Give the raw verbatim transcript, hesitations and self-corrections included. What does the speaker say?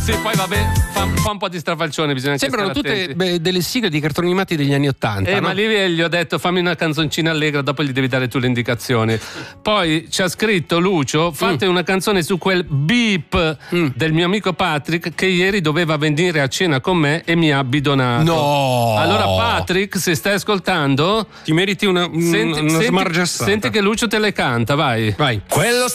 Sì, poi vabbè, fa, fa un po' di strafalcione, bisogna anche Sembrano stare tutte attenti. beh, delle sigle di cartoni animati degli anni Ottanta. Eh, no? ma lì gli ho detto fammi una canzoncina allegra, dopo gli devi dare tu le indicazioni. Poi ci ha scritto Lucio, fate mm. una canzone su quel beep mm. del mio amico Patrick che ieri doveva venire a cena con me e mi ha bidonato. No! Allora Patrick, se stai ascoltando, ti meriti una, un, senti, una senti, smargiassata. Senti che Lucio te le canta, vai. Vai. Quello